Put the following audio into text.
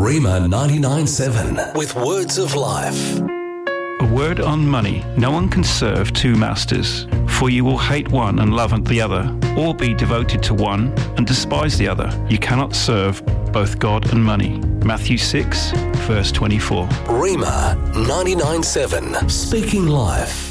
Rhema 99.7 with words of life. A word on money. No one can serve two masters, for you will hate one and love the other, or be devoted to one and despise the other. You cannot serve both God and money. Matthew 6, verse 24. Rhema 99.7, speaking life.